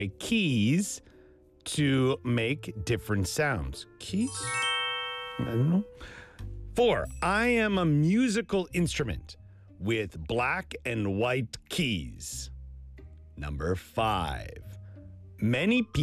keys to make different sounds. Keys? I don't know. 4, I am a musical instrument with black and white keys. Number 5, many people